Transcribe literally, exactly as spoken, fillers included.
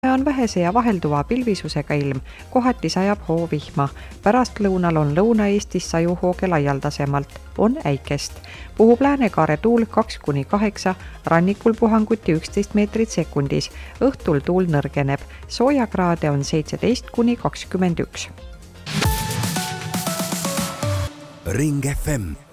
on vähese ja vahelduva pilvisusega ilm, kohati sajab hoovihma. Pärastlõunal on Lõuna-Eestis sajuhooge laialdasemalt, on äikest. Puhub läänekaare tuul kaks kuni kaheksa, rannikul puhanguti üksteist meetrit sekundis, õhtul tuul nõrgeneb, soojakraade on seitseteist kuni kakskümmend üks. Ring F M